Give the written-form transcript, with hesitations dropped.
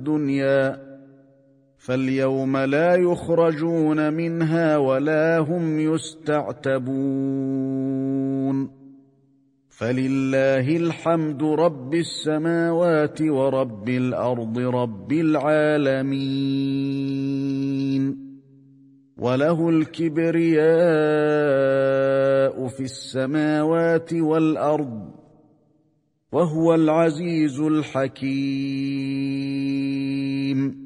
الدنيا فاليوم لا يخرجون منها ولا هم يستعتبون فلله الحمد رب السماوات ورب الأرض رب العالمين وله الكبرياء في السماوات والأرض وهو العزيز الحكيم